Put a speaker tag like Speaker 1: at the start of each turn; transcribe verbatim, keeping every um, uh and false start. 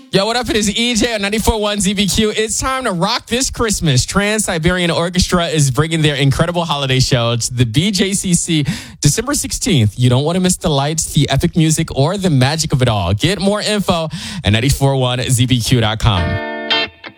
Speaker 1: Yo, what up? It is E J on ninety-four point one Z B Q. It's time to rock this Christmas. Trans-Siberian Orchestra is bringing their incredible holiday show to the B J C C December sixteenth. You don't want to miss the lights, the epic music, or the magic of it all. Get more info at ninety-four point one Z B Q dot com.